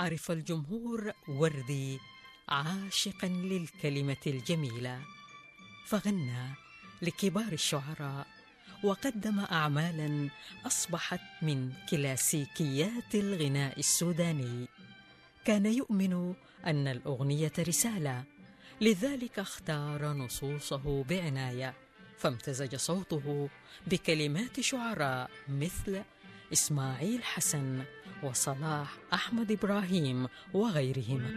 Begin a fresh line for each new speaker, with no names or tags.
عرف الجمهور وردي عاشقا للكلمة الجميلة، فغنى لكبار الشعراء وقدم أعمالا أصبحت من كلاسيكيات الغناء السوداني. كان يؤمن أن الأغنية رسالة، لذلك اختار نصوصه بعناية، فامتزج صوته بكلمات شعراء مثل إسماعيل حسن وصلاح أحمد إبراهيم وغيرهم.